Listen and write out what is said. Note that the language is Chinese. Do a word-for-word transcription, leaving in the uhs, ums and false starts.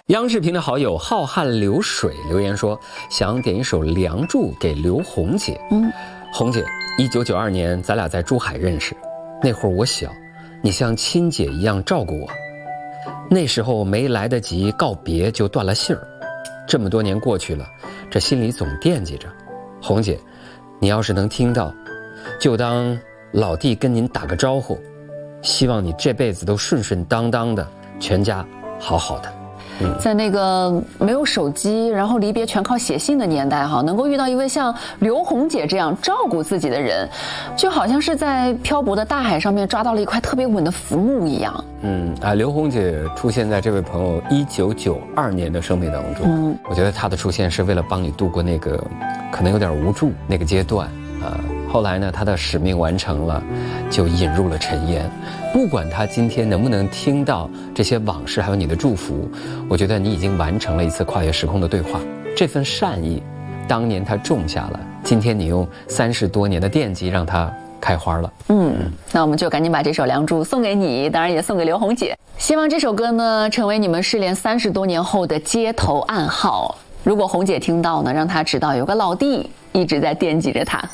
央视频的好友浩瀚流水留言说，想点一首《梁祝》给刘红姐。嗯，红姐，一九九二年咱俩在珠海认识，那会儿我小，你像亲姐一样照顾我。那时候没来得及告别就断了信儿，这么多年过去了，这心里总惦记着。红姐，你要是能听到，就当老弟跟您打个招呼，希望你这辈子都顺顺当当的，全家好好的。 在那个没有手机，然后离别全靠写信的年代哈，能够遇到一位像刘红姐这样照顾自己的人，就好像是在漂泊的大海上面抓到了一块特别稳的浮木一样。 嗯啊，刘红姐出现在这位朋友一九九二年的生命当中，嗯，我觉得她的出现是为了帮你度过那个可能有点无助那个阶段啊。后来呢，她的使命完成了，就引入了尘烟。不管她今天能不能听到这些往事，还有你的祝福，我觉得你已经完成了一次跨越时空的对话。这份善意，当年她种下了，今天你用三十多年的惦记让它开花了。 嗯，那我们就赶紧把这首《梁祝》送给你，当然也送给刘红姐。希望这首歌呢，成为你们失联三十多年后的街头暗号。如果红姐听到呢，让她知道有个老弟一直在惦记着她。